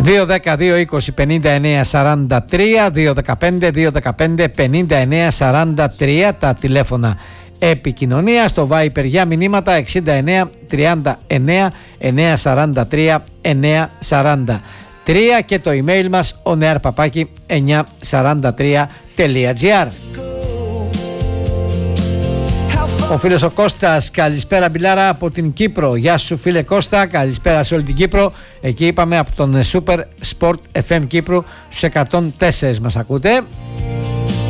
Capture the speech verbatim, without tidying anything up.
δύο δέκα δύο είκοσι πενήντα εννέα σαράντα τρία, δύο δεκαπέντε δύο δεκαπέντε πενήντα εννέα σαράντα τρία τα τηλέφωνα επικοινωνία. Στο Viper για μηνύματα εξήντα εννέα τριάντα εννέα εννέα σαράντα τρία εννέα σαράντα τρία και το email μας oneair παπάκι εννιακόσια σαράντα τρία τελεία τζι άρ. Ο φίλος ο Κώστας, καλησπέρα Μπιλάρα από την Κύπρο. Γεια σου φίλε Κώστα, καλησπέρα σε όλη την Κύπρο. Εκεί είπαμε από τον Super Sport εφ εμ Κύπρου στους εκατόν τέσσερα μας ακούτε.